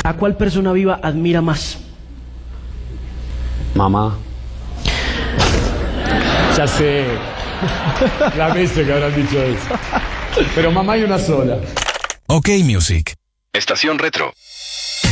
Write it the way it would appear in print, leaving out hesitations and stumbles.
¿A cuál persona viva admira más? Mamá. Ya sé. La veces que habrán dicho eso. Pero mamá hay una sola. OK Music. Estación Retro.